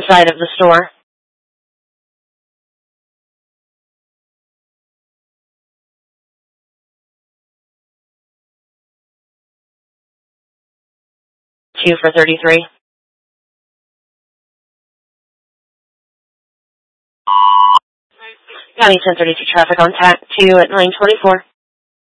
side of the store. Two for 33. County 1032 traffic on TAC 2 at 924.